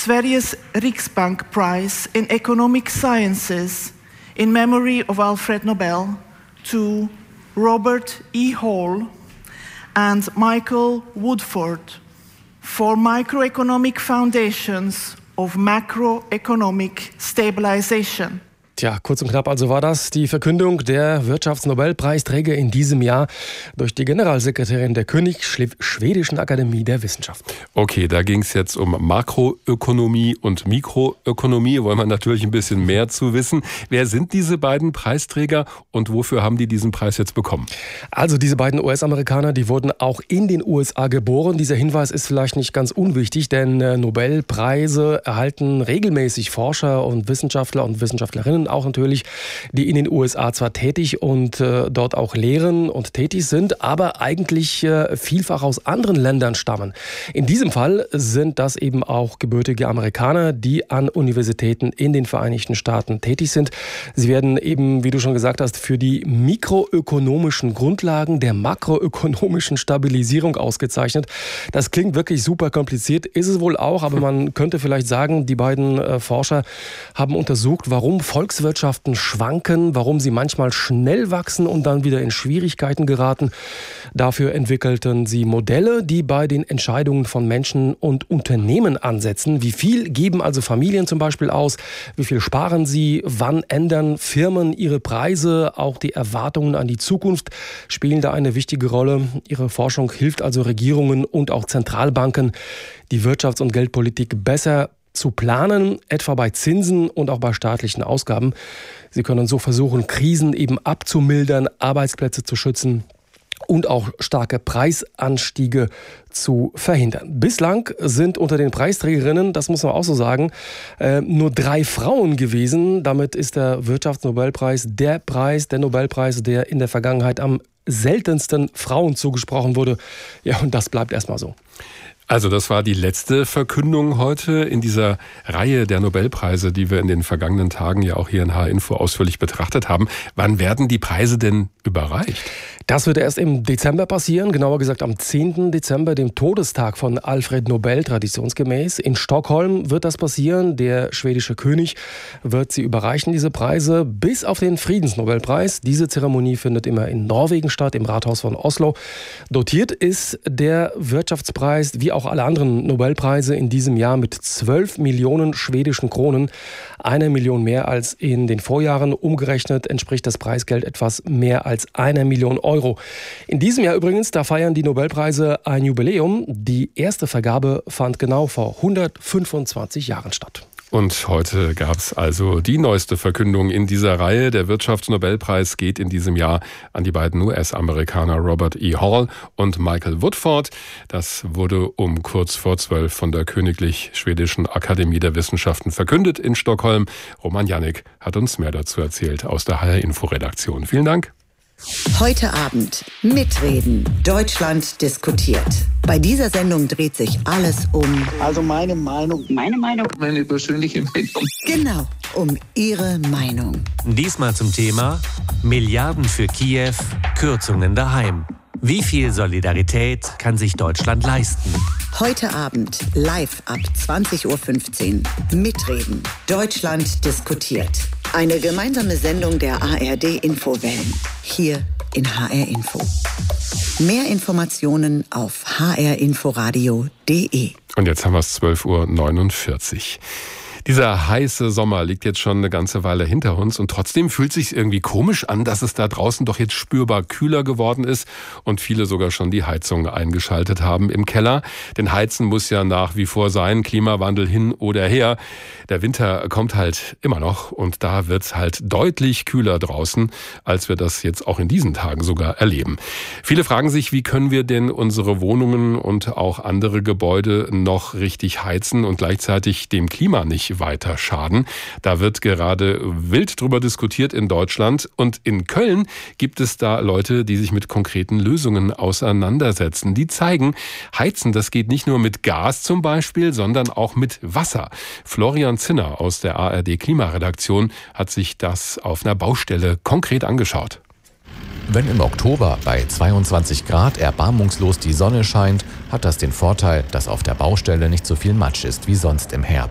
Sveriges Riksbank Prize in Economic Sciences in memory of Alfred Nobel to Robert E. Hall and Michael Woodford for Microeconomic Foundations of Macroeconomic Stabilization. Tja, kurz und knapp also war das die Verkündung der Wirtschaftsnobelpreisträger in diesem Jahr durch die Generalsekretärin der König-Schwedischen Akademie der Wissenschaften. Okay, da ging es jetzt um Makroökonomie und Mikroökonomie. Wollen wir natürlich ein bisschen mehr zu wissen. Wer sind diese beiden Preisträger und wofür haben die diesen Preis jetzt bekommen? Also diese beiden US-Amerikaner, die wurden auch in den USA geboren. Dieser Hinweis ist vielleicht nicht ganz unwichtig, denn Nobelpreise erhalten regelmäßig Forscher und Wissenschaftler und Wissenschaftlerinnen auch natürlich, die in den USA zwar tätig und dort auch lehren und tätig sind, aber eigentlich vielfach aus anderen Ländern stammen. In diesem Fall sind das eben auch gebürtige Amerikaner, die an Universitäten in den Vereinigten Staaten tätig sind. Sie werden eben, wie du schon gesagt hast, für die mikroökonomischen Grundlagen der makroökonomischen Stabilisierung ausgezeichnet. Das klingt wirklich super kompliziert, ist es wohl auch, aber man könnte vielleicht sagen, die beiden Forscher haben untersucht, warum Volkswirtschaften schwanken, warum sie manchmal schnell wachsen und dann wieder in Schwierigkeiten geraten. Dafür entwickelten sie Modelle, die bei den Entscheidungen von Menschen und Unternehmen ansetzen. Wie viel geben also Familien zum Beispiel aus? Wie viel sparen sie? Wann ändern Firmen ihre Preise? Auch die Erwartungen an die Zukunft spielen da eine wichtige Rolle. Ihre Forschung hilft also Regierungen und auch Zentralbanken, die Wirtschafts- und Geldpolitik besser zu planen, etwa bei Zinsen und auch bei staatlichen Ausgaben. Sie können so versuchen, Krisen eben abzumildern, Arbeitsplätze zu schützen und auch starke Preisanstiege zu verhindern. Bislang sind unter den Preisträgerinnen, das muss man auch so sagen, nur 3 Frauen gewesen. Damit ist der Wirtschaftsnobelpreis der Nobelpreis, der in der Vergangenheit am seltensten Frauen zugesprochen wurde. Ja, und das bleibt erstmal so. Also das war die letzte Verkündung heute in dieser Reihe der Nobelpreise, die wir in den vergangenen Tagen ja auch hier in H-Info ausführlich betrachtet haben. Wann werden die Preise denn überreicht? Das wird erst im Dezember passieren, genauer gesagt am 10. Dezember, dem Todestag von Alfred Nobel, traditionsgemäß. In Stockholm wird das passieren. Der schwedische König wird sie überreichen, diese Preise, bis auf den Friedensnobelpreis. Diese Zeremonie findet immer in Norwegen statt, im Rathaus von Oslo. Dotiert ist der Wirtschaftspreis, wie auch alle anderen Nobelpreise in diesem Jahr, mit 12 Millionen schwedischen Kronen. 1 Million mehr als in den Vorjahren. Umgerechnet entspricht das Preisgeld etwas mehr als 1 Million Euro. In diesem Jahr übrigens, da feiern die Nobelpreise ein Jubiläum. Die erste Vergabe fand genau vor 125 Jahren statt. Und heute gab es also die neueste Verkündung in dieser Reihe. Der Wirtschaftsnobelpreis geht in diesem Jahr an die beiden US-Amerikaner Robert E. Hall und Michael Woodford. Das wurde um kurz vor 12 von der Königlich Schwedischen Akademie der Wissenschaften verkündet in Stockholm. Roman Jannik hat uns mehr dazu erzählt aus der HR-Info-Redaktion. Vielen Dank. Heute Abend mitreden. Deutschland diskutiert. Bei dieser Sendung dreht sich alles um... Also meine Meinung. Meine persönliche Meinung. Genau, um Ihre Meinung. Diesmal zum Thema Milliarden für Kiew, Kürzungen daheim. Wie viel Solidarität kann sich Deutschland leisten? Heute Abend live ab 20:15 Uhr. Mitreden. Deutschland diskutiert. Eine gemeinsame Sendung der ARD-Infowellen. Hier in HR Info. Mehr Informationen auf hrinforadio.de. Und jetzt haben wir es 12:49 Uhr. Dieser heiße Sommer liegt jetzt schon eine ganze Weile hinter uns und trotzdem fühlt es sich irgendwie komisch an, dass es da draußen doch jetzt spürbar kühler geworden ist und viele sogar schon die Heizung eingeschaltet haben im Keller. Denn Heizen muss ja nach wie vor sein, Klimawandel hin oder her. Der Winter kommt halt immer noch und da wird es halt deutlich kühler draußen, als wir das jetzt auch in diesen Tagen sogar erleben. Viele fragen sich, wie können wir denn unsere Wohnungen und auch andere Gebäude noch richtig heizen und gleichzeitig dem Klima nicht weiter schaden. Da wird gerade wild drüber diskutiert in Deutschland und in Köln gibt es da Leute, die sich mit konkreten Lösungen auseinandersetzen. Die zeigen, Heizen, das geht nicht nur mit Gas zum Beispiel, sondern auch mit Wasser. Florian Zinner aus der ARD Klimaredaktion hat sich das auf einer Baustelle konkret angeschaut. Wenn im Oktober bei 22 Grad erbarmungslos die Sonne scheint, hat das den Vorteil, dass auf der Baustelle nicht so viel Matsch ist wie sonst im Herbst.